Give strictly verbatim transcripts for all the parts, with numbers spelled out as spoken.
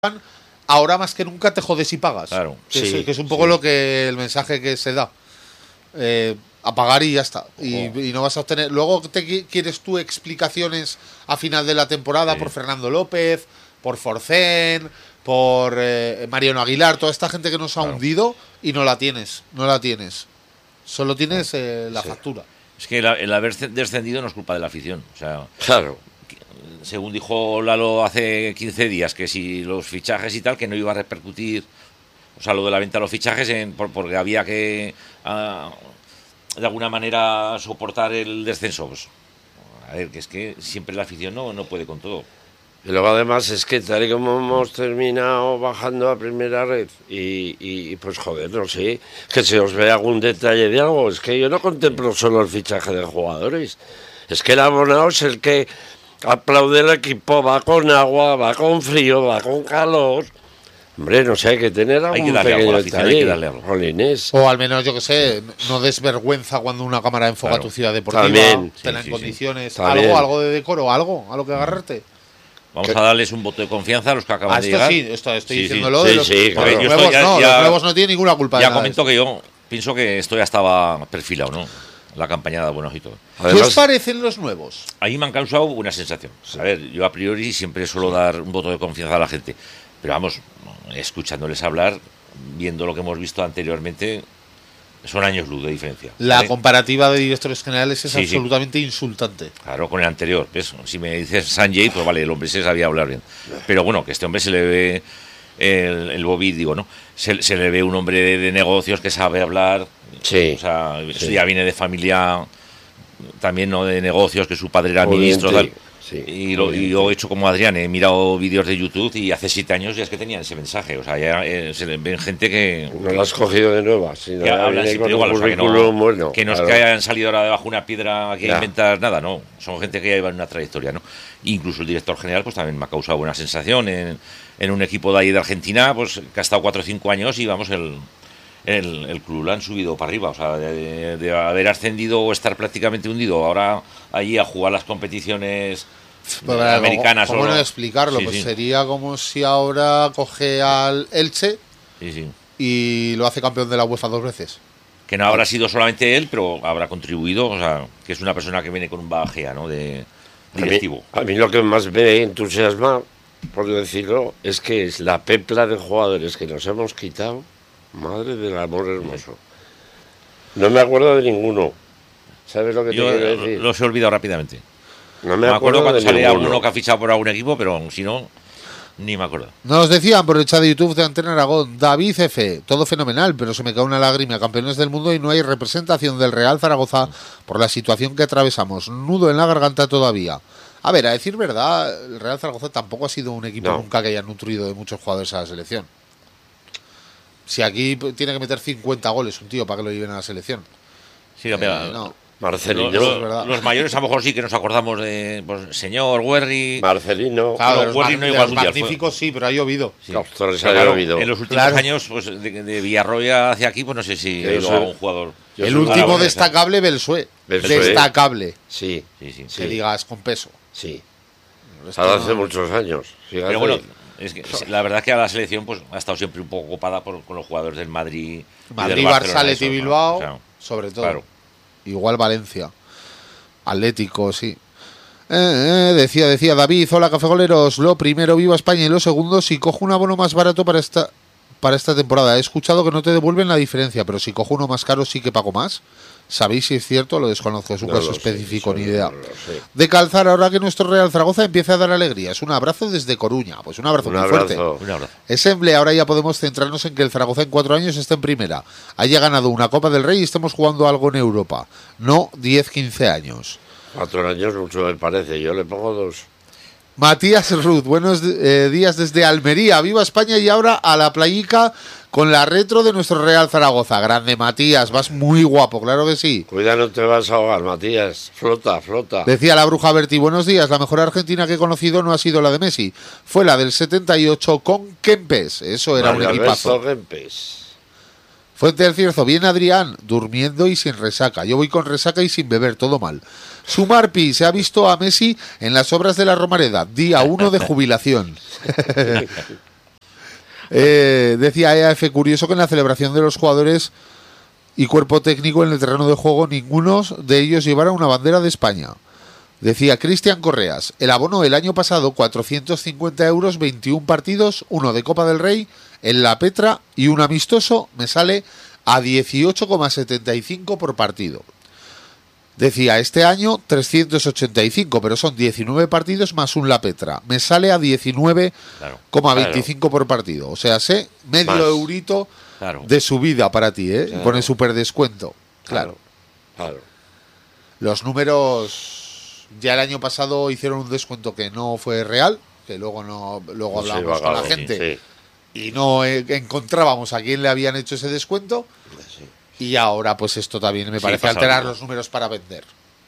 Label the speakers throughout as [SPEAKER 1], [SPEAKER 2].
[SPEAKER 1] ahora más que nunca te jodes y pagas.
[SPEAKER 2] Claro,
[SPEAKER 1] que,
[SPEAKER 2] sí,
[SPEAKER 1] es, que es un poco
[SPEAKER 2] sí.
[SPEAKER 1] lo que el mensaje que se da. Eh, a pagar y ya está. Y,
[SPEAKER 2] Oh.
[SPEAKER 1] y no vas a obtener. Luego te qui- quieres tú explicaciones a final de la temporada
[SPEAKER 2] Sí.
[SPEAKER 1] por Fernando López, por Forcén, por eh, Mariano Aguilar, toda esta gente que nos ha
[SPEAKER 2] Claro.
[SPEAKER 1] hundido y no la tienes. No la tienes. Solo tienes eh, la
[SPEAKER 2] Sí.
[SPEAKER 1] factura.
[SPEAKER 2] Es que el, el haber descendido no es culpa de la afición. O sea,
[SPEAKER 3] Claro.
[SPEAKER 2] según dijo Lalo hace quince días, que si los fichajes y tal, que no iba a repercutir, o sea, lo de la venta de los fichajes, en, por, porque había que, ah, de alguna manera, soportar el descenso. Pues, a ver, que es que siempre la afición no, no puede con todo.
[SPEAKER 3] Y luego además es que tal y como hemos terminado bajando a primera red y, y, y pues joder, no sé, que se os ve algún detalle de algo. Es que yo no contemplo solo el fichaje de jugadores. Es que el abonado es el que aplaude el equipo, va con agua, va con frío, va con calor. Hombre, no sé, hay que tener algún
[SPEAKER 2] Hay que darle algo a
[SPEAKER 3] pequeño
[SPEAKER 2] la afición, hay
[SPEAKER 3] detalle.
[SPEAKER 2] que darle algo.
[SPEAKER 3] Jolines.
[SPEAKER 1] O al menos, yo que sé, no des vergüenza cuando una cámara enfoca
[SPEAKER 2] Claro.
[SPEAKER 1] tu ciudad deportiva.
[SPEAKER 3] También.
[SPEAKER 1] Tenla
[SPEAKER 2] Sí,
[SPEAKER 1] en
[SPEAKER 2] sí,
[SPEAKER 1] condiciones.
[SPEAKER 3] sí. También.
[SPEAKER 1] Algo, algo de decoro, algo a lo que agarrarte.
[SPEAKER 2] Vamos
[SPEAKER 3] Que-
[SPEAKER 2] a darles un voto de confianza a los que acaban
[SPEAKER 1] Ah,
[SPEAKER 2] de
[SPEAKER 1] esto
[SPEAKER 2] llegar.
[SPEAKER 1] sí, esto estoy
[SPEAKER 2] Sí, sí.
[SPEAKER 1] diciéndolo
[SPEAKER 3] Sí,
[SPEAKER 1] de los,
[SPEAKER 3] sí,
[SPEAKER 1] porque
[SPEAKER 3] claro.
[SPEAKER 1] los
[SPEAKER 2] Yo
[SPEAKER 1] nuevos
[SPEAKER 2] estoy ya-
[SPEAKER 1] no,
[SPEAKER 2] ya-
[SPEAKER 1] los nuevos no tienen ninguna culpa de
[SPEAKER 2] Ya
[SPEAKER 1] nada de
[SPEAKER 2] comento
[SPEAKER 1] esto.
[SPEAKER 2] que yo pienso que esto ya estaba perfilado, ¿no? La campaña de buenos y todo.
[SPEAKER 1] ¿Qué os
[SPEAKER 3] Además,
[SPEAKER 1] parecen los nuevos?
[SPEAKER 2] Ahí me han causado una sensación. A ver, yo a priori siempre suelo dar un voto de confianza a la gente. Pero vamos, escuchándoles hablar, viendo lo que hemos visto anteriormente, son años luz de diferencia.
[SPEAKER 1] La
[SPEAKER 2] ¿vale?
[SPEAKER 1] comparativa de directores generales es
[SPEAKER 2] Sí, sí.
[SPEAKER 1] absolutamente insultante.
[SPEAKER 2] Claro, con el anterior. ¿Ves? Si me dices Sanjay, pues vale, el hombre se sabía hablar bien. Pero bueno, que este hombre se le ve, el, el Bobby, digo, ¿no? Se, se le ve un hombre de, de negocios que sabe hablar.
[SPEAKER 3] Sí.
[SPEAKER 2] O sea, eso
[SPEAKER 3] Sí.
[SPEAKER 2] ya viene de familia también, ¿no? De negocios, que su padre era
[SPEAKER 3] Pudiente,
[SPEAKER 2] ministro. Tal.
[SPEAKER 3] sí,
[SPEAKER 2] y, lo, y
[SPEAKER 3] pudiente.
[SPEAKER 2] yo he hecho como Adrián, he mirado vídeos de YouTube y hace siete años ya es que tenían ese mensaje. O sea, ya eh, se le ven gente que.
[SPEAKER 3] no lo has cogido de nueva, sino
[SPEAKER 2] que
[SPEAKER 3] ya
[SPEAKER 2] hablan
[SPEAKER 3] viene
[SPEAKER 2] siempre
[SPEAKER 3] con un
[SPEAKER 2] igual, o sea, que no,
[SPEAKER 3] currículum bueno.
[SPEAKER 2] que no es
[SPEAKER 3] claro.
[SPEAKER 2] que hayan salido ahora debajo de una piedra aquí a
[SPEAKER 3] Ya.
[SPEAKER 2] inventar nada, no. Son gente que ya llevan una trayectoria, ¿no? Incluso el director general, pues también me ha causado buena sensación en, en un equipo de ahí de Argentina, pues que ha estado cuatro o cinco años y vamos, el, el, el club lo han subido para arriba. O sea, de, de haber ascendido o estar prácticamente hundido, ahora allí a jugar las competiciones
[SPEAKER 1] Pero,
[SPEAKER 2] eh, americanas.
[SPEAKER 1] ¿Cómo
[SPEAKER 2] o
[SPEAKER 1] no
[SPEAKER 2] no.
[SPEAKER 1] explicarlo?
[SPEAKER 2] Sí,
[SPEAKER 1] pues
[SPEAKER 2] sí.
[SPEAKER 1] sería como si ahora coge al Elche
[SPEAKER 2] Sí, sí.
[SPEAKER 1] y lo hace campeón de la UEFA dos veces.
[SPEAKER 2] Que no habrá sido solamente él, pero habrá contribuido, o sea, que es una persona que viene con un bagaje, ¿no? De
[SPEAKER 3] A mí,
[SPEAKER 2] directivo.
[SPEAKER 3] a mí lo que más me entusiasma, por decirlo, es que es la pepla de jugadores que nos hemos quitado. Madre del amor hermoso. No me acuerdo de ninguno. ¿Sabes lo que te
[SPEAKER 2] Yo
[SPEAKER 3] quiero
[SPEAKER 2] eh,
[SPEAKER 3] decir?
[SPEAKER 2] los he olvidado rápidamente.
[SPEAKER 3] No
[SPEAKER 2] Me, acuerdo cuando
[SPEAKER 3] de
[SPEAKER 2] salía
[SPEAKER 3] ninguno.
[SPEAKER 2] uno que ha fichado por algún equipo, pero si no, ni me acuerdo.
[SPEAKER 1] Nos decían por el chat de YouTube de Antena Aragón, David F, todo fenomenal, pero se me cae una lágrima, campeones del mundo y no hay representación del Real Zaragoza por la situación que atravesamos. Nudo en la garganta todavía. A ver, a decir verdad, el Real Zaragoza tampoco ha sido un equipo
[SPEAKER 3] No.
[SPEAKER 1] nunca que haya nutrido de muchos jugadores a la selección. Si aquí tiene que meter cincuenta goles un tío para que lo lleven a la selección.
[SPEAKER 2] Sí,
[SPEAKER 1] Eh,
[SPEAKER 2] mira,
[SPEAKER 1] no.
[SPEAKER 3] Marcelino,
[SPEAKER 2] lo-
[SPEAKER 1] es verdad.
[SPEAKER 2] los mayores a lo mejor sí que nos acordamos de pues, señor Werry.
[SPEAKER 3] Marcelino,
[SPEAKER 1] Claro,
[SPEAKER 2] no,
[SPEAKER 1] de los,
[SPEAKER 2] Guardi
[SPEAKER 1] mag-
[SPEAKER 2] no
[SPEAKER 1] de
[SPEAKER 2] igual
[SPEAKER 1] los
[SPEAKER 2] mundial, fue-
[SPEAKER 1] magníficos sí, pero ha llovido.
[SPEAKER 2] Sí.
[SPEAKER 3] Los Torres
[SPEAKER 2] Pero
[SPEAKER 3] había
[SPEAKER 2] claro,
[SPEAKER 3] habido.
[SPEAKER 2] en los últimos
[SPEAKER 1] Claro.
[SPEAKER 2] años, pues de, de Villarroya hacia aquí, pues no sé si
[SPEAKER 3] Yo
[SPEAKER 2] hay
[SPEAKER 3] soy-
[SPEAKER 2] algún jugador.
[SPEAKER 3] yo
[SPEAKER 1] El
[SPEAKER 3] soy
[SPEAKER 1] último
[SPEAKER 2] aragonés,
[SPEAKER 1] destacable, Belsué.
[SPEAKER 3] Belsué.
[SPEAKER 1] Destacable.
[SPEAKER 3] Sí,
[SPEAKER 2] Sí, sí.
[SPEAKER 3] Sí.
[SPEAKER 1] Que digas con peso.
[SPEAKER 3] sí.
[SPEAKER 1] El resto
[SPEAKER 3] Ahora
[SPEAKER 1] no-
[SPEAKER 3] hace muchos años. Fíjate.
[SPEAKER 2] Pero bueno, es que la verdad que a la selección pues ha estado siempre un poco ocupada por, con los jugadores del Madrid. y
[SPEAKER 1] Madrid,
[SPEAKER 2] del
[SPEAKER 1] Barça,
[SPEAKER 2] Barcelona,
[SPEAKER 1] Leti,
[SPEAKER 2] eso, ¿no?
[SPEAKER 1] Bilbao,
[SPEAKER 2] O sea,
[SPEAKER 1] sobre todo.
[SPEAKER 2] claro.
[SPEAKER 1] Igual Valencia. Atlético, sí. Eh, eh, decía, decía David, hola cafegoleros, lo primero viva España y lo segundo, si cojo un abono más barato para esta para esta temporada, he escuchado que no te devuelven la diferencia, pero si cojo uno más caro sí que pago más. ¿Sabéis si es cierto? Lo desconozco, es un
[SPEAKER 3] No
[SPEAKER 1] caso
[SPEAKER 3] lo sé,
[SPEAKER 1] específico,
[SPEAKER 3] eso
[SPEAKER 1] ni
[SPEAKER 3] no
[SPEAKER 1] idea.
[SPEAKER 3] lo sé.
[SPEAKER 1] De calzar, ahora que nuestro Real Zaragoza empieza a dar alegrías. Un abrazo desde Coruña, pues un abrazo
[SPEAKER 3] Un
[SPEAKER 1] muy fuerte.
[SPEAKER 3] abrazo.
[SPEAKER 2] Un abrazo.
[SPEAKER 1] Ensemble, ahora ya podemos centrarnos en que el Zaragoza en cuatro años está en primera. Haya ganado una Copa del Rey y estemos jugando algo en Europa. No diez quince años.
[SPEAKER 3] Cuatro años mucho me parece. Yo le pongo dos.
[SPEAKER 1] Matías Ruth, buenos eh, días desde Almería. Viva España y ahora a la playica con la retro de nuestro Real Zaragoza. Grande Matías, vas muy guapo, claro que sí.
[SPEAKER 3] Cuida, no te vas a ahogar, Matías. Flota, flota.
[SPEAKER 1] Decía la bruja Berti, buenos días, la mejor Argentina que he conocido no ha sido la de Messi, fue la del setenta y ocho con Kempes, eso era
[SPEAKER 3] Mario
[SPEAKER 1] un equipazo.
[SPEAKER 3] Alberto Kempes.
[SPEAKER 1] Fuente del Cierzo, bien Adrián, durmiendo y sin resaca. Yo voy con resaca y sin beber, todo mal. Sumarpi, se ha visto a Messi en las obras de la Romareda, día uno de jubilación. Eh, decía E A F, curioso que en la celebración de los jugadores y cuerpo técnico en el terreno de juego, ninguno de ellos llevara una bandera de España. Decía Cristian Correas, el abono el año pasado, cuatrocientos cincuenta euros, veintiún partidos, uno de Copa del Rey, en La Petra y un amistoso, me sale a dieciocho coma setenta y cinco por partido. Decía, este año trescientos ochenta y cinco, pero son diecinueve partidos más un La Petra. Me sale a diecinueve coma veinticinco claro. por partido. O sea, sé medio más. eurito claro. de subida para ti, ¿eh? Claro. Pone súper descuento. Claro.
[SPEAKER 3] Claro. claro.
[SPEAKER 1] Los números... Ya el año pasado hicieron un descuento que no fue real, que luego no luego hablamos sí, con la gente sí. y no eh, encontrábamos a quién le habían hecho ese descuento sí. y ahora pues esto también me parece sí, alterar los números para vender.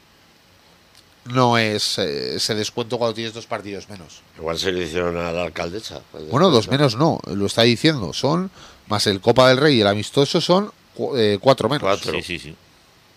[SPEAKER 1] No es eh, ese descuento cuando tienes dos partidos menos.
[SPEAKER 3] Igual se lo hicieron a la alcaldesa.
[SPEAKER 1] Bueno, dos menos no, lo está diciendo, son más el Copa del Rey y el amistoso son eh, cuatro menos.
[SPEAKER 3] Cuatro.
[SPEAKER 2] Sí, sí, sí.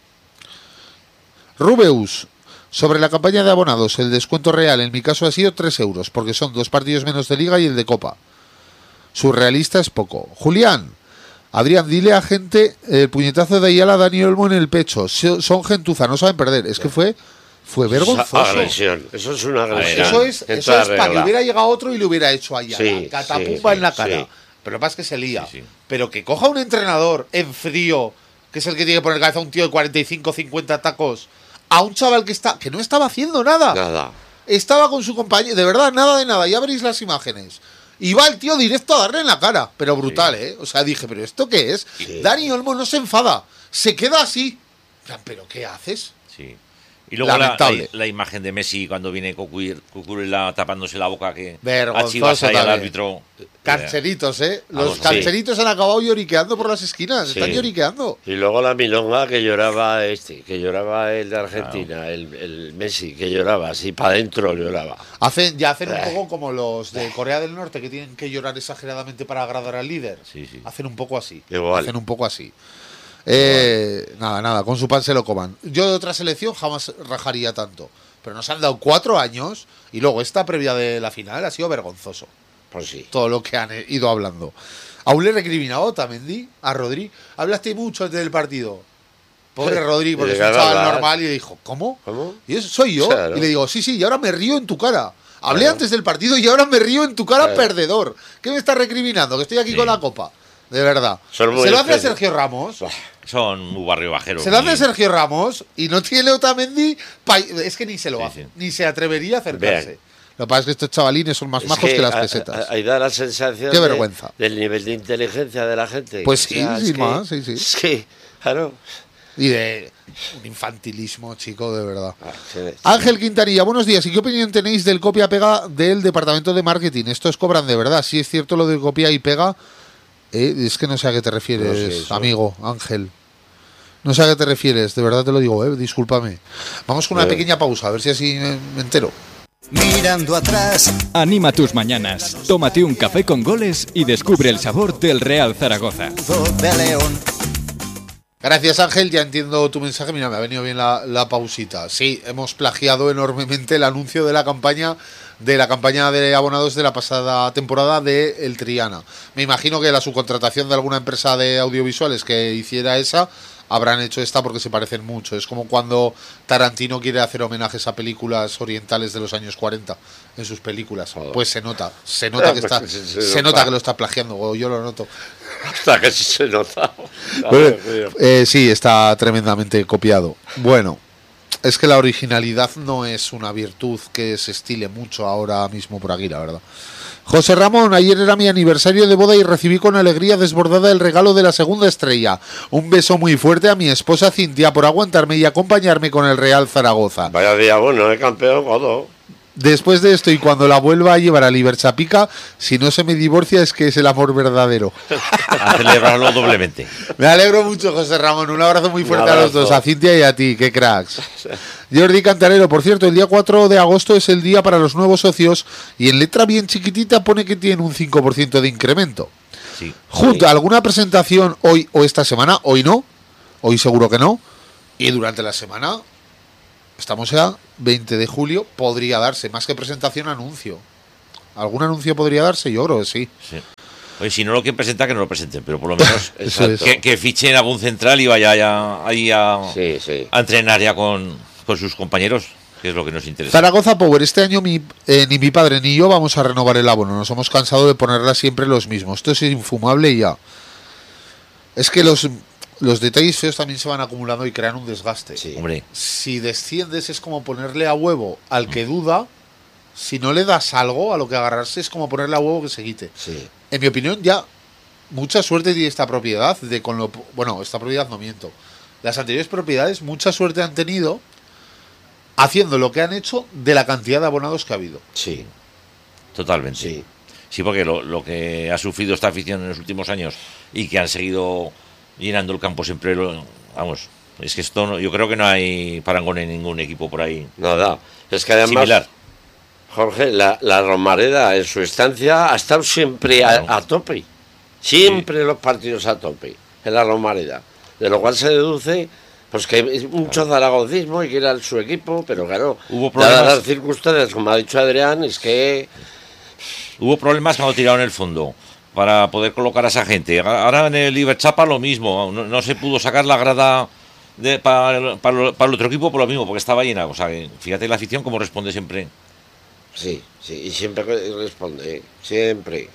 [SPEAKER 1] Rubeus. Sobre la campaña de abonados, el descuento real en mi caso ha sido tres euros, porque son dos partidos menos de Liga y el de Copa. Surrealista es poco. Julián, Adrián, dile a gente el puñetazo de Ayala a Dani Olmo en el pecho. Son gentuza, no saben perder. Es que fue fue vergonzoso.
[SPEAKER 3] Agresión. Eso es una agresión.
[SPEAKER 1] Eso es, eso es para que hubiera llegado otro y le hubiera hecho a Ayala. Sí, catapumba sí, en la cara. Sí. Pero lo que pasa es que se lía. Sí, sí. Pero que coja un entrenador en frío, que es el que tiene que poner cabeza a un tío de cuarenta y cinco, cincuenta tacos, a un chaval que está que no estaba haciendo nada.
[SPEAKER 3] Nada.
[SPEAKER 1] Estaba con su compañero, de verdad, nada de nada. Ya veréis las imágenes. Y va el tío directo a darle en la cara. Pero brutal, sí. ¿eh? O sea, dije, ¿pero esto qué es? Sí. Dani Olmo no se enfada. Se queda así. ¿Pero qué haces?
[SPEAKER 2] Sí. Y luego la, la, la imagen de Messi cuando viene Cucurella tapándose la boca que
[SPEAKER 1] vergonzoso
[SPEAKER 2] ahí al árbitro.
[SPEAKER 1] Cancheritos, ¿eh? Los Vamos, cancheritos sí. han acabado lloriqueando por las esquinas. Sí. Están lloriqueando.
[SPEAKER 3] Y luego la milonga que lloraba este, que lloraba el de Argentina, claro. el, el Messi, que lloraba así, para adentro lloraba.
[SPEAKER 1] Hacen, ya hacen un poco como los de Corea del Norte, que tienen que llorar exageradamente para agradar al líder.
[SPEAKER 2] Sí, sí.
[SPEAKER 1] Hacen un poco así.
[SPEAKER 3] Igual.
[SPEAKER 1] Hacen un poco así. Eh, nada, nada, con su pan se lo coman. Yo de otra selección jamás rajaría tanto. Pero nos han dado cuatro años y luego esta previa de la final ha sido vergonzoso.
[SPEAKER 3] Pues sí.
[SPEAKER 1] Todo lo que han ido hablando. Aún le he recriminado a Otamendi, a Rodri. Hablaste mucho antes del partido. Pobre Rodri, porque es un chaval normal. Y le dijo, ¿cómo?
[SPEAKER 3] ¿Cómo?
[SPEAKER 1] Y eso soy yo. Claro. Y le digo, sí, sí, y ahora me río en tu cara. Hablé
[SPEAKER 3] claro.
[SPEAKER 1] antes del partido y ahora me río en tu cara, claro. perdedor. ¿Qué me estás recriminando? Que estoy aquí sí. con la copa. De verdad. Se lo hace a Sergio Ramos.
[SPEAKER 2] Son muy barrio bajero.
[SPEAKER 1] Se lo hace a Sergio Ramos y no tiene Otamendi. Pa... Es que ni se lo sí, hace. Sí. Ni se atrevería a acercarse. Vean. Lo que pasa es que estos chavalines son más es majos que, que las pesetas.
[SPEAKER 3] Ahí da la sensación
[SPEAKER 1] Qué vergüenza.
[SPEAKER 3] De, del nivel de inteligencia de la gente.
[SPEAKER 1] Pues sí, o sea, sí,
[SPEAKER 3] que,
[SPEAKER 1] más, sí, sí.
[SPEAKER 3] Es que, claro.
[SPEAKER 1] Y de un infantilismo, chico, de verdad. Ah, sí, sí. Ángel Quintanilla, buenos días. ¿Y qué opinión tenéis del copia-pega del departamento de marketing? Estos cobran de verdad. Si es cierto lo de copia y pega. Eh, es que no sé a qué te refieres, no sé, amigo Ángel. No sé a qué te refieres, de verdad te lo digo, eh, discúlpame. Vamos con una eh. pequeña pausa, a ver si así me, me entero.
[SPEAKER 4] Mirando atrás. Anima tus mañanas. Tómate un café con goles y descubre el sabor del Real Zaragoza.
[SPEAKER 1] De León. Gracias, Ángel, ya entiendo tu mensaje. Mira, me ha venido bien la, la pausita. Sí, hemos plagiado enormemente el anuncio de la campaña de la campaña de abonados de la pasada temporada de El Triana. Me imagino que la subcontratación de alguna empresa de audiovisuales que hiciera esa habrán hecho esta porque se parecen mucho. Es como cuando Tarantino quiere hacer homenajes a películas orientales de los años cuarenta en sus películas. Pues se nota, se nota que está, se, se, se nota que lo está plagiando, o yo lo noto.
[SPEAKER 3] Hasta que sí se nota.
[SPEAKER 1] Bueno, eh, sí, está tremendamente copiado. Bueno, es que la originalidad no es una virtud que se estile mucho ahora mismo por aquí, la verdad. José Ramón, ayer era mi aniversario de boda y recibí con alegría desbordada el regalo de la segunda estrella. Un beso muy fuerte a mi esposa Cintia por aguantarme y acompañarme con el Real Zaragoza.
[SPEAKER 3] Vaya día bueno, ¿eh, campeón? Godo.
[SPEAKER 1] Después de esto y cuando la vuelva a llevar a Liberchapica, si no se me divorcia es que es el amor verdadero.
[SPEAKER 2] A celebrarlo doblemente.
[SPEAKER 1] Me alegro mucho, José Ramón. Un abrazo muy fuerte abrazo. a los dos, a Cintia y a ti. ¡Qué cracks! Jordi Cantarero, por cierto, el día cuatro de agosto es el día para los nuevos socios y en letra bien chiquitita pone que tiene un cinco por ciento de incremento.
[SPEAKER 2] Sí.
[SPEAKER 1] Junto a alguna presentación hoy o esta semana, hoy no, hoy seguro que no, y durante la semana... Estamos ya veinte de julio, podría darse, más que presentación, anuncio. ¿Algún anuncio podría darse? Yo creo que sí.
[SPEAKER 2] sí. Oye, si no lo quieren presentar, que no lo presenten, pero por lo menos
[SPEAKER 3] Exacto.
[SPEAKER 2] que, que fichen algún central y vaya ya ahí a,
[SPEAKER 3] Sí, sí.
[SPEAKER 2] a entrenar ya con, con sus compañeros, que es lo que nos interesa.
[SPEAKER 1] Zaragoza Power, este año mi, eh, ni mi padre ni yo vamos a renovar el abono. Nos hemos cansado de ponerla siempre los mismos. Esto es infumable y ya. Es que los, los detalles feos también se van acumulando y crean un desgaste.
[SPEAKER 3] Sí.
[SPEAKER 2] Hombre,
[SPEAKER 1] Si desciendes es como ponerle a huevo al que duda. Si no le das algo a lo que agarrarse es como ponerle a huevo que se quite.
[SPEAKER 3] Sí.
[SPEAKER 1] En mi opinión, ya mucha suerte tiene esta propiedad de con lo bueno, esta propiedad no miento. Las anteriores propiedades mucha suerte han tenido haciendo lo que han hecho de la cantidad de abonados que ha habido.
[SPEAKER 3] Sí.
[SPEAKER 2] totalmente.
[SPEAKER 3] Sí.
[SPEAKER 2] Sí, porque lo, lo que ha sufrido esta afición en los últimos años y que han seguido llenando el campo siempre, lo, vamos, es que esto no- yo creo que no hay parangón en ningún equipo por ahí
[SPEAKER 3] Nada. Es que además,
[SPEAKER 2] similar.
[SPEAKER 3] Jorge, la, la Romareda en su estancia ha estado siempre a,
[SPEAKER 2] Claro.
[SPEAKER 3] a tope. Siempre los partidos a tope en la Romareda. De lo cual se deduce pues que hay mucho zaragocismo y que era su equipo, pero claro,
[SPEAKER 2] Hubo
[SPEAKER 3] dadas
[SPEAKER 2] problemas.
[SPEAKER 3] las circunstancias, como ha dicho Adrián, es que
[SPEAKER 2] Hubo problemas cuando tiraron el fondo para poder colocar a esa gente. Ahora en el Iberchapa lo mismo, no, no se pudo sacar la grada de, para, el- para, el- para el otro equipo por lo mismo, porque estaba llena. O sea, que fíjate la afición cómo responde siempre.
[SPEAKER 3] sí, sí, y siempre responde, siempre.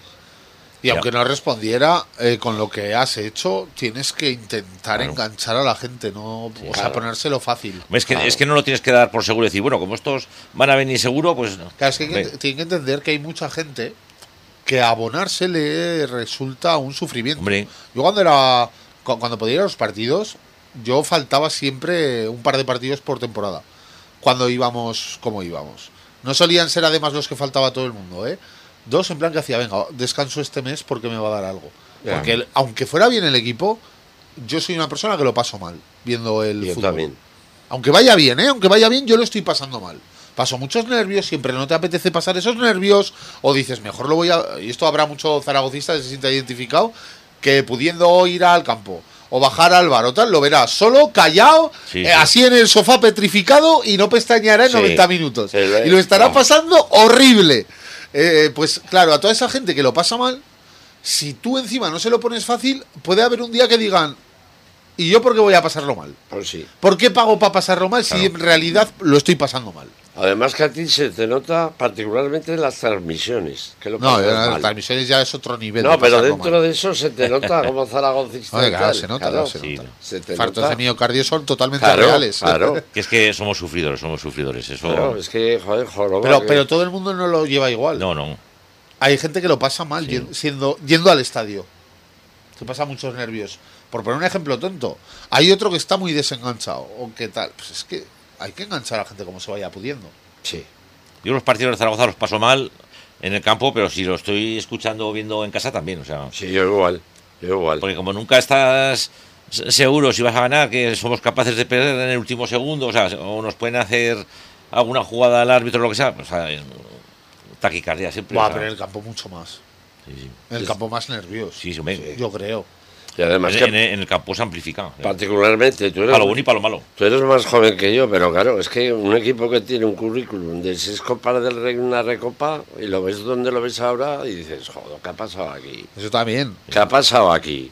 [SPEAKER 1] Y
[SPEAKER 2] Ya.
[SPEAKER 1] aunque no respondiera, eh, con lo que has hecho, tienes que intentar
[SPEAKER 2] Claro.
[SPEAKER 1] enganchar a la gente, no o sea,
[SPEAKER 3] claro.
[SPEAKER 1] ponérselo fácil.
[SPEAKER 2] Es que,
[SPEAKER 3] Claro.
[SPEAKER 2] es que no lo tienes que dar por seguro y decir, bueno, como estos van a venir seguro, pues...
[SPEAKER 1] Claro, es que hay que-
[SPEAKER 2] Hombre,
[SPEAKER 1] tienen que entender que hay mucha gente que abonarse le resulta un sufrimiento.
[SPEAKER 2] hombre,
[SPEAKER 1] Yo cuando era cu- cuando podía ir a los partidos, yo faltaba siempre un par de partidos por temporada. Cuando íbamos como íbamos. No solían ser además los que faltaba todo el mundo, ¿eh? Dos en plan que hacía, venga, descanso este mes porque me va a dar algo.
[SPEAKER 3] Ya.
[SPEAKER 1] Porque el- aunque fuera bien el equipo, yo soy una persona que lo paso mal viendo el
[SPEAKER 3] Yo
[SPEAKER 1] fútbol.
[SPEAKER 3] también.
[SPEAKER 1] Aunque vaya bien, ¿eh? Aunque vaya bien, yo lo estoy pasando mal. Paso muchos nervios, siempre no te apetece pasar esos nervios, o dices, mejor lo voy a... Y esto habrá mucho zaragocista que se sienta identificado, que pudiendo ir al campo, o bajar al bar o tal, lo verás solo, callado,
[SPEAKER 2] Sí,
[SPEAKER 1] eh,
[SPEAKER 2] sí.
[SPEAKER 1] así en el sofá petrificado, y no pestañeará en
[SPEAKER 3] Sí.
[SPEAKER 1] noventa minutos.
[SPEAKER 3] Sí, lo-
[SPEAKER 1] Y lo estará
[SPEAKER 3] no.
[SPEAKER 1] pasando horrible. Eh, pues claro, a toda esa gente que lo pasa mal, si tú encima no se lo pones fácil, puede haber un día que digan, ¿y yo por qué voy a pasarlo mal?
[SPEAKER 3] Pues sí.
[SPEAKER 1] ¿Por qué pago para pasarlo mal si en realidad lo estoy pasando mal?
[SPEAKER 3] Además que a ti se te nota particularmente en las transmisiones. Que lo
[SPEAKER 1] No,
[SPEAKER 3] pasas
[SPEAKER 1] las
[SPEAKER 3] mal.
[SPEAKER 1] transmisiones ya es otro nivel.
[SPEAKER 3] No,
[SPEAKER 1] de
[SPEAKER 3] pero
[SPEAKER 1] pasarlo
[SPEAKER 3] dentro
[SPEAKER 1] mal.
[SPEAKER 3] de eso se te nota como zaragocista.
[SPEAKER 1] Oye,
[SPEAKER 3] y
[SPEAKER 1] claro,
[SPEAKER 3] tal.
[SPEAKER 1] se nota,
[SPEAKER 3] Claro,
[SPEAKER 1] se
[SPEAKER 2] sí.
[SPEAKER 1] nota.
[SPEAKER 3] se te
[SPEAKER 1] Fartos
[SPEAKER 3] nota.
[SPEAKER 1] de miocardio son totalmente
[SPEAKER 3] Claro,
[SPEAKER 1] reales.
[SPEAKER 3] claro.
[SPEAKER 2] que es que somos sufridores, somos sufridores. Eso...
[SPEAKER 3] Claro, es que, joder, joroba,
[SPEAKER 1] Pero,
[SPEAKER 3] que-
[SPEAKER 1] pero todo el mundo no lo lleva igual.
[SPEAKER 2] No, no.
[SPEAKER 1] Hay gente que lo pasa mal
[SPEAKER 2] Sí.
[SPEAKER 1] yen- siendo, yendo al estadio. Se pasa muchos nervios. Por poner un ejemplo tonto, hay otro que está muy desenganchado. O qué tal. Pues es que hay que enganchar a la gente como se vaya pudiendo.
[SPEAKER 3] Sí.
[SPEAKER 2] Yo los partidos de Zaragoza los paso mal en el campo, pero si lo estoy escuchando o viendo en casa también, o sea...
[SPEAKER 3] Sí, yo igual. Yo igual.
[SPEAKER 2] Porque como nunca estás se- seguro si vas a ganar, que somos capaces de perder en el último segundo, o sea, o nos pueden hacer alguna jugada al árbitro o lo que sea, o sea, eh, taquicardia siempre.
[SPEAKER 1] Va
[SPEAKER 2] o
[SPEAKER 1] a
[SPEAKER 2] sea,
[SPEAKER 1] pero en el campo mucho más.
[SPEAKER 2] sí, sí.
[SPEAKER 1] En el campo más nervios.
[SPEAKER 2] Sí, sí, hombre.
[SPEAKER 1] Yo creo.
[SPEAKER 3] Y además
[SPEAKER 2] En,
[SPEAKER 3] que
[SPEAKER 2] en- en el campo se amplifica. eh.
[SPEAKER 3] particularmente tú eres,
[SPEAKER 2] Para lo bueno y para lo malo.
[SPEAKER 3] tú eres más joven que yo, pero claro, es que un equipo que tiene un currículum de seis copas del Rey, una recopa, y lo ves donde lo ves ahora y dices, joder, ¿qué ha pasado aquí?
[SPEAKER 1] Eso también.
[SPEAKER 3] ¿Qué ha pasado aquí?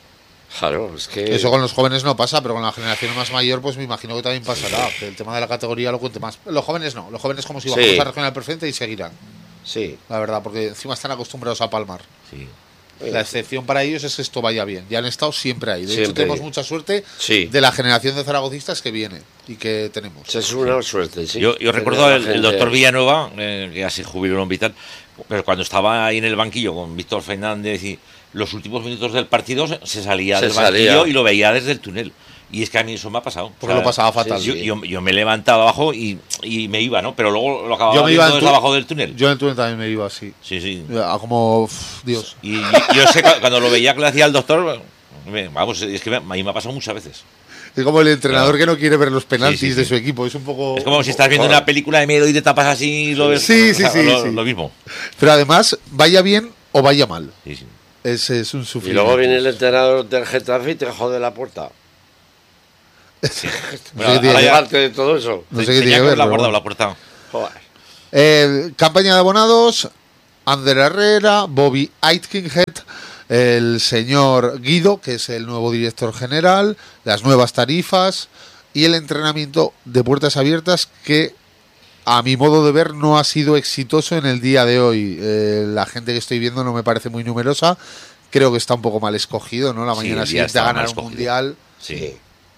[SPEAKER 3] Claro, es que...
[SPEAKER 1] Eso con los jóvenes no pasa, pero con la generación más mayor, pues me imagino que también pasará. Que el tema de la categoría lo cuente más. Los jóvenes no. Los jóvenes como si bajamos
[SPEAKER 3] Sí.
[SPEAKER 1] a regional preferente y seguirán.
[SPEAKER 3] Sí.
[SPEAKER 1] La verdad, porque encima están acostumbrados a palmar.
[SPEAKER 2] Sí.
[SPEAKER 1] La excepción para ellos es que esto vaya bien. Ya han estado siempre ahí. De hecho,
[SPEAKER 3] Siempre.
[SPEAKER 1] tenemos mucha suerte
[SPEAKER 3] Sí.
[SPEAKER 1] de la generación de zaragocistas que viene y que tenemos.
[SPEAKER 3] Esa es una suerte, sí.
[SPEAKER 2] Yo, yo
[SPEAKER 3] Tener
[SPEAKER 2] recuerdo
[SPEAKER 3] a la
[SPEAKER 2] el, el
[SPEAKER 3] gente-
[SPEAKER 2] doctor Villanueva, eh, que ya se jubiló en Vital, pero cuando estaba ahí en el banquillo con Víctor Fernández y los últimos minutos del partido se, se salía
[SPEAKER 3] Se
[SPEAKER 2] del banquillo
[SPEAKER 3] salía.
[SPEAKER 2] y lo veía desde el túnel. Y es que a mí eso me ha pasado.
[SPEAKER 1] Porque lo pasaba fatal.
[SPEAKER 2] Yo,
[SPEAKER 3] sí.
[SPEAKER 2] yo, yo me levantaba abajo y, y me iba, ¿no? Pero luego lo acababa
[SPEAKER 1] Yo me iba
[SPEAKER 2] viendo
[SPEAKER 1] en
[SPEAKER 2] desde
[SPEAKER 1] tu-
[SPEAKER 2] abajo del túnel.
[SPEAKER 1] Yo en el túnel también me iba así.
[SPEAKER 2] Sí, sí.
[SPEAKER 1] A como, uf, Dios.
[SPEAKER 2] Y, y- yo sé que cuando lo veía que le hacía el doctor, me- vamos, es que me- a mí me ha pasado muchas veces.
[SPEAKER 1] Es como el entrenador que no quiere ver los penaltis
[SPEAKER 2] Sí, sí,
[SPEAKER 1] de
[SPEAKER 2] sí.
[SPEAKER 1] su equipo. Es un poco.
[SPEAKER 2] Es como si estás viendo una película de miedo y te tapas así y lo ves.
[SPEAKER 1] Sí, sí,
[SPEAKER 2] o sea,
[SPEAKER 1] sí,
[SPEAKER 2] Lo,
[SPEAKER 1] sí.
[SPEAKER 2] lo mismo.
[SPEAKER 1] Pero además, vaya bien o vaya mal.
[SPEAKER 2] Sí, sí.
[SPEAKER 1] Es, es un
[SPEAKER 3] Y
[SPEAKER 1] sufrimiento.
[SPEAKER 3] luego viene el entrenador del Getafe y te jode la puerta.
[SPEAKER 1] No sé
[SPEAKER 2] Bueno,
[SPEAKER 1] qué tiene
[SPEAKER 2] ahora
[SPEAKER 1] que-
[SPEAKER 2] ya-
[SPEAKER 3] Aparte de todo eso.
[SPEAKER 1] no sé qué
[SPEAKER 2] Tenía
[SPEAKER 1] tiene que
[SPEAKER 2] que
[SPEAKER 1] ver.
[SPEAKER 2] haberla
[SPEAKER 1] pero
[SPEAKER 2] guardado
[SPEAKER 1] bueno.
[SPEAKER 2] la puerta.
[SPEAKER 3] Joder.
[SPEAKER 1] Eh, campaña de abonados. Ander Herrera, Bobby Aitkenhead, el señor Guido, que es el nuevo director general, las nuevas tarifas y el entrenamiento de puertas abiertas que, a mi modo de ver, no ha sido exitoso en el día de hoy. Eh, la gente que estoy viendo no me parece muy numerosa. Creo que está un poco mal escogido, ¿no? La
[SPEAKER 2] Sí,
[SPEAKER 1] mañana
[SPEAKER 2] el día
[SPEAKER 1] siguiente a
[SPEAKER 2] estaba
[SPEAKER 1] ganar
[SPEAKER 2] mal
[SPEAKER 1] un
[SPEAKER 2] escogido.
[SPEAKER 1] mundial.
[SPEAKER 2] Sí.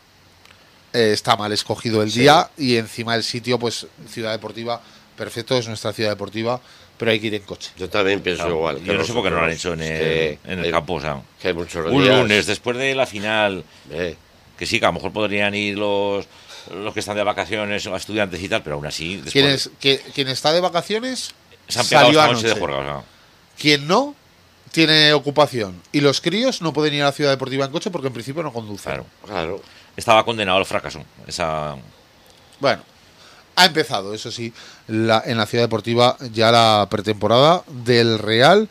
[SPEAKER 1] Eh, está mal escogido el
[SPEAKER 3] Sí.
[SPEAKER 1] día y encima el sitio, pues Ciudad Deportiva, perfecto, es nuestra ciudad deportiva, pero hay que ir en coche.
[SPEAKER 3] Yo también pienso
[SPEAKER 2] Claro,
[SPEAKER 3] igual.
[SPEAKER 2] yo no sé por qué no lo han hecho en
[SPEAKER 3] Es
[SPEAKER 2] el,
[SPEAKER 3] que
[SPEAKER 2] en el
[SPEAKER 3] hay-
[SPEAKER 2] campo. O sea,
[SPEAKER 3] Que hay muchos
[SPEAKER 2] un
[SPEAKER 3] días.
[SPEAKER 2] lunes después de la final,
[SPEAKER 3] Eh,
[SPEAKER 2] que sí, que a lo mejor podrían ir los, los que están de vacaciones o estudiantes y tal, pero aún así. Después,
[SPEAKER 1] Quien, es- que- quien está de vacaciones
[SPEAKER 2] se han pegado
[SPEAKER 1] salió
[SPEAKER 2] esta noche de
[SPEAKER 1] anoche.
[SPEAKER 2] juerga. O sea,
[SPEAKER 1] Quien no, tiene ocupación. Y los críos no pueden ir a la Ciudad Deportiva en coche porque en principio no conducen.
[SPEAKER 2] claro.
[SPEAKER 3] claro.
[SPEAKER 2] Estaba condenado al fracaso. Esa.
[SPEAKER 1] Bueno, ha empezado, eso sí, la, en la Ciudad Deportiva ya la pretemporada del Real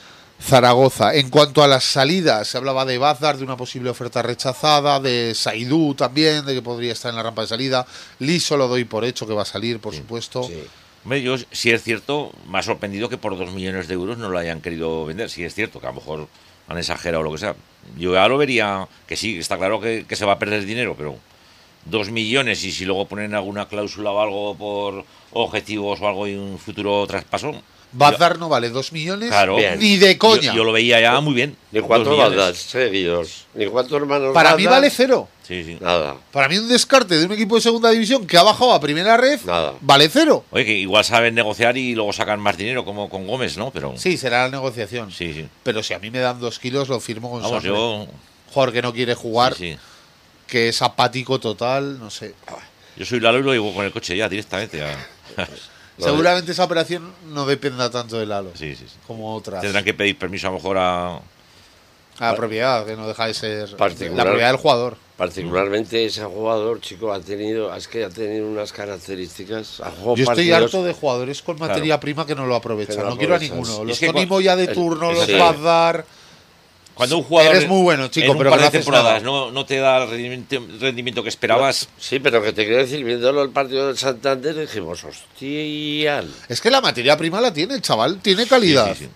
[SPEAKER 1] Zaragoza. En cuanto a las salidas, se hablaba de Bazar, de una posible oferta rechazada, de Saidú también, de que podría estar en la rampa de salida. Liso lo doy por hecho que va a salir, por supuesto.
[SPEAKER 3] Sí.
[SPEAKER 2] Hombre, yo, si es cierto, me ha sorprendido que por dos millones de euros no lo hayan querido vender. Si es cierto, que a lo mejor han exagerado o lo que sea. Yo ya lo vería, que sí, está claro que, que se va a perder dinero, pero dos millones y si luego ponen alguna cláusula o algo por objetivos o algo y un futuro traspaso.
[SPEAKER 1] Bazar no vale dos millones
[SPEAKER 2] Claro.
[SPEAKER 3] Bien.
[SPEAKER 1] ni de coña.
[SPEAKER 2] Yo, yo lo veía ya muy bien.
[SPEAKER 3] Ni
[SPEAKER 2] dos
[SPEAKER 3] cuántos
[SPEAKER 2] millones.
[SPEAKER 3] bandas seguidos. Ni cuántos hermanos.
[SPEAKER 1] Para mí
[SPEAKER 3] Bazar,
[SPEAKER 1] vale cero.
[SPEAKER 2] Sí, sí.
[SPEAKER 3] Nada.
[SPEAKER 1] Para mí un descarte de un equipo de segunda división que ha bajado a primera red
[SPEAKER 3] Nada.
[SPEAKER 1] vale cero.
[SPEAKER 2] Oye, que igual saben negociar y luego sacan más dinero, como con Gómez, ¿no? Pero
[SPEAKER 1] Sí, será la negociación.
[SPEAKER 2] sí, sí.
[SPEAKER 1] Pero si a mí me dan dos kilos, lo firmo con
[SPEAKER 2] Vamos,
[SPEAKER 1] sangre.
[SPEAKER 2] yo,
[SPEAKER 1] Jugador que no quiere jugar,
[SPEAKER 2] sí, sí.
[SPEAKER 1] que es apático total, no sé.
[SPEAKER 2] Yo soy Lalo y lo llevo con el coche ya directamente. Ya.
[SPEAKER 3] Lo
[SPEAKER 1] Seguramente esa operación no dependa tanto de Lalo
[SPEAKER 2] Sí, sí, sí.
[SPEAKER 1] como otras.
[SPEAKER 2] Tendrán que pedir permiso a lo mejor a...
[SPEAKER 1] A la propiedad, que no deja de ser
[SPEAKER 3] Particular.
[SPEAKER 1] la propiedad del jugador.
[SPEAKER 3] Particularmente ese jugador, chico, ha tenido, es que ha tenido unas características. Ha jugado
[SPEAKER 1] Yo estoy
[SPEAKER 3] partidos-
[SPEAKER 1] harto de jugadores con materia
[SPEAKER 2] Claro.
[SPEAKER 1] prima que no lo aprovechan.
[SPEAKER 3] Que no
[SPEAKER 1] no quiero a
[SPEAKER 3] aprovechan.
[SPEAKER 1] ninguno.
[SPEAKER 2] Y
[SPEAKER 1] Los
[SPEAKER 2] es que
[SPEAKER 1] Tony
[SPEAKER 2] cua-
[SPEAKER 1] Moya de
[SPEAKER 3] el-
[SPEAKER 1] turno,
[SPEAKER 3] el-
[SPEAKER 1] los
[SPEAKER 3] sí.
[SPEAKER 1] vas a dar.
[SPEAKER 2] Cuando un jugador
[SPEAKER 1] Eres muy bueno, chico,
[SPEAKER 2] en un
[SPEAKER 1] pero
[SPEAKER 2] par
[SPEAKER 1] que no
[SPEAKER 2] de
[SPEAKER 1] haces
[SPEAKER 2] temporadas
[SPEAKER 1] nada.
[SPEAKER 2] no, no te da el rendimiento, rendimiento que esperabas.
[SPEAKER 3] Sí, pero que te quiero decir, viéndolo el partido del Santander, dijimos, hostia.
[SPEAKER 1] Es que la materia prima la tiene el chaval, tiene calidad.
[SPEAKER 2] Sí, sí, sí.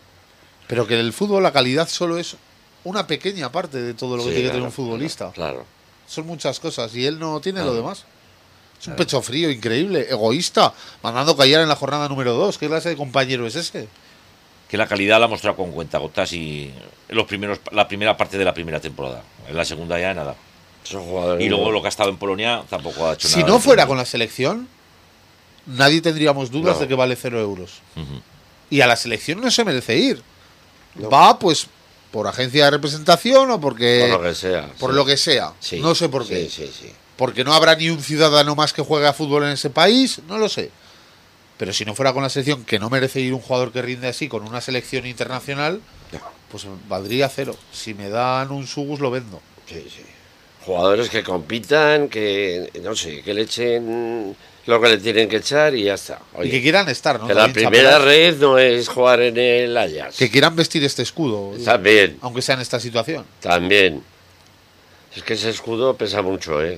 [SPEAKER 1] Pero que en el fútbol la calidad solo es una pequeña parte de todo lo que
[SPEAKER 3] Sí,
[SPEAKER 1] tiene que
[SPEAKER 3] claro,
[SPEAKER 1] tener un futbolista.
[SPEAKER 3] Claro.
[SPEAKER 1] Son muchas cosas y él no tiene
[SPEAKER 3] Claro.
[SPEAKER 1] lo demás. Es un pecho frío, increíble, egoísta, mandando callar en la jornada número dos. ¿Qué clase de compañero es ese?
[SPEAKER 2] Que la calidad la ha mostrado con cuentagotas y los primeros, la primera parte de la primera temporada. En la segunda ya nada.
[SPEAKER 3] Son jugadores.
[SPEAKER 2] Y luego lo que ha estado en Polonia tampoco ha hecho
[SPEAKER 1] Si
[SPEAKER 2] nada.
[SPEAKER 1] no
[SPEAKER 2] de
[SPEAKER 1] fuera
[SPEAKER 2] bueno.
[SPEAKER 1] con la selección, nadie tendríamos dudas
[SPEAKER 3] No.
[SPEAKER 1] de que vale cero euros.
[SPEAKER 2] Ujú.
[SPEAKER 1] Y a la selección no se merece ir.
[SPEAKER 3] No.
[SPEAKER 1] Va, pues, por agencia de representación o porque...
[SPEAKER 3] Por lo que sea.
[SPEAKER 1] por
[SPEAKER 3] sí.
[SPEAKER 1] lo que sea.
[SPEAKER 3] Sí,
[SPEAKER 1] No sé por qué.
[SPEAKER 3] Sí, sí, sí.
[SPEAKER 1] Porque no habrá ni un ciudadano más que juegue a fútbol en ese país, no lo sé. Pero si no fuera con la selección, que no merece ir un jugador que rinde así con una selección internacional, pues valdría cero. Si me dan un Sugus, lo vendo.
[SPEAKER 3] Sí, sí. Jugadores que compitan, que, no sé, que le echen lo que le tienen que echar y ya está. Oye,
[SPEAKER 1] Y que quieran estar, ¿no?
[SPEAKER 3] que la
[SPEAKER 1] También
[SPEAKER 3] primera
[SPEAKER 1] chapelas.
[SPEAKER 3] red no es jugar en el Ajax.
[SPEAKER 1] Que quieran vestir este escudo,
[SPEAKER 3] También,
[SPEAKER 1] aunque sea en esta situación.
[SPEAKER 3] también. Es que ese escudo pesa mucho, ¿eh?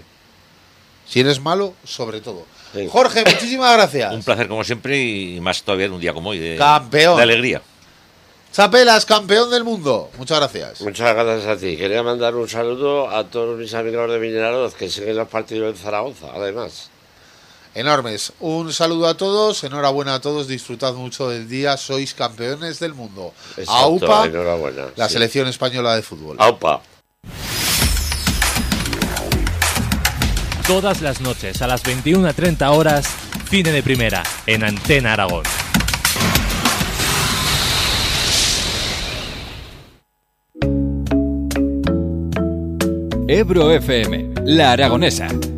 [SPEAKER 1] Si eres malo, sobre todo.
[SPEAKER 3] Sí.
[SPEAKER 1] Jorge, muchísimas gracias.
[SPEAKER 2] Un placer como siempre y más todavía en un día como hoy. De,
[SPEAKER 1] Campeón.
[SPEAKER 2] De alegría.
[SPEAKER 1] Chapelas, campeón del mundo. Muchas gracias.
[SPEAKER 3] Muchas gracias a ti. Quería mandar un saludo a todos mis amigos de Vinaroz que siguen los partidos de Zaragoza, además.
[SPEAKER 1] Enormes. Un saludo a todos, enhorabuena a todos, disfrutad mucho del día, sois campeones del mundo.
[SPEAKER 3] Exacto,
[SPEAKER 1] AUPA,
[SPEAKER 3] enhorabuena.
[SPEAKER 1] la
[SPEAKER 3] sí.
[SPEAKER 1] selección española de fútbol.
[SPEAKER 3] AUPA.
[SPEAKER 5] Todas las noches a las veintiuna treinta horas, Cine de Primera, en Antena Aragón.
[SPEAKER 4] Ebro F M, La Aragonesa.